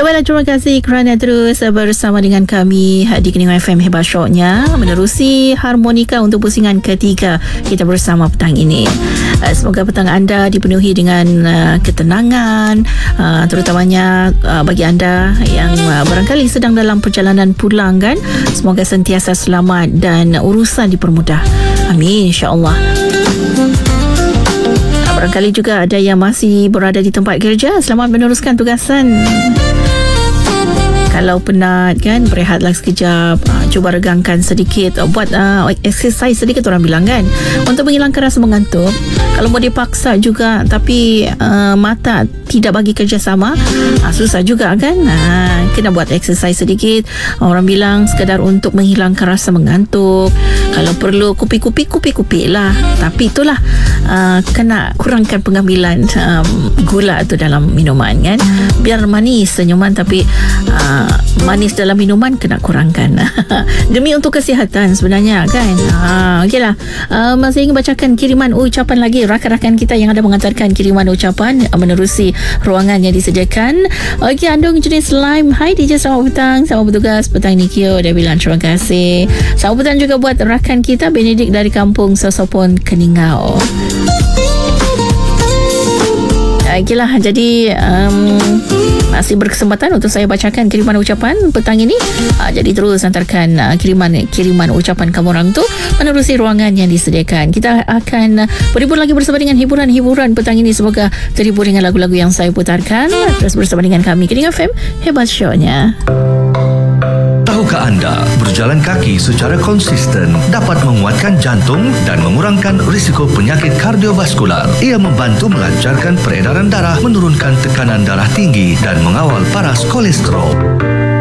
baiklah, terima kasih kerana terus bersama dengan kami di Keningan FM Hebat Shocknya, menerusi harmonika untuk pusingan ketiga kita bersama petang ini. Semoga petang anda dipenuhi dengan ketenangan, terutamanya bagi anda yang barangkali sedang dalam perjalanan pulang kan. Semoga sentiasa selamat dan urusan dipermudah. Amin, insya-Allah. Barangkali juga ada yang masih berada di tempat kerja, selamat meneruskan tugasan. Kalau penat kan, berehatlah sekejap, cuba regangkan sedikit, buat exercise sedikit orang bilang kan, untuk menghilangkan rasa mengantuk. Kalau mau dipaksa juga tapi mata tidak bagi kerjasama, susah juga kan. Kena buat exercise sedikit, orang bilang sekadar untuk menghilangkan rasa mengantuk. Kalau perlu kupi-kupi lah, tapi itulah kena kurangkan pengambilan gula tu dalam minuman kan. Biar manis senyuman, tapi manis dalam minuman kena kurangkan demi untuk kesihatan sebenarnya kan. Okeylah, masih ingin bacakan kiriman ucapan lagi rakan-rakan kita yang ada mengantarkan kiriman ucapan menerusi ruangan yang disediakan. Okey, Andong jenis slime. Hai DJ, selamat petang, selamat bertugas petang ni. Kio dia bilang terima kasih. Selamat petang juga buat rakan kita Benedict dari kampung Sosopon, Keningau. Okeylah, jadi masih berkesempatan untuk saya bacakan kiriman ucapan petang ini. Jadi terus hantarkan kiriman ucapan kamu orang tu menerusi ruangan yang disediakan. Kita akan berhibur lagi bersama dengan hiburan petang ini. Semoga terhibur dengan lagu-lagu yang saya putarkan. Terus bersama dengan kami Keningan FM Hebat Show-nya. Tahukah anda, berjalan kaki secara konsisten dapat menguatkan jantung dan mengurangkan risiko penyakit kardiovaskular. Ia membantu melancarkan peredaran darah, menurunkan tekanan darah tinggi dan mengawal paras kolesterol.